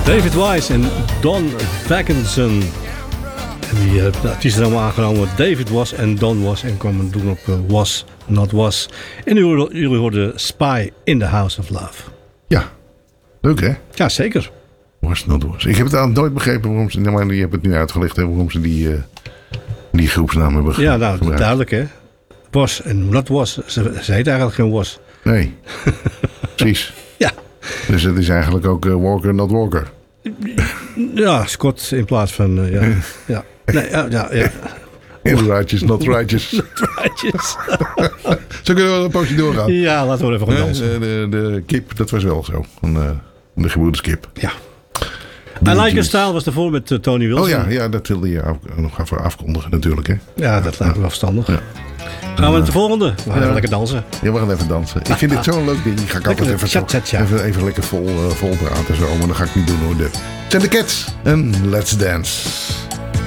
David Wise en Don Vackenson. En die artiesten hebben aangenomen. David Was en Don Was. En kwamen doen op Was, Not Was. En jullie hoorden Spy in the House of Love. Ja, leuk hè? Ja, zeker. Was, Not Was. Ik heb het aan nooit begrepen waarom ze... Nou, maar je hebt het nu uitgelegd hè, waarom ze die groepsnaam hebben Ja, nou, gebruikt. duidelijk hè. Was en Not Was. Ze heet eigenlijk geen Was. Nee, precies. Ja. Dus het is eigenlijk ook Walker, Not Walker. Ja, Scott in plaats van... ja. Ja. Nee, ja. Righteous, not righteous. Righteous. Zo kunnen we wel een poosje doorgaan. Ja, laten we even gaan dansen. De kip, dat was wel zo. Van de gebroeders Kip. Ja. I Like Your Style was ervoor met Tony Wilson. Oh ja, dat wilde je nog even afkondigen natuurlijk. Hè? Ja, dat lijkt me wel verstandig. Ja. Gaan we naar de volgende. We gaan even lekker dansen. Ja, we gaan even dansen. Ik vind dit zo'n leuk ding. Ga ik altijd even lekker vol praten zo. Maar dat ga ik niet doen hoor. Het zijn de Cats. En Let's Dance.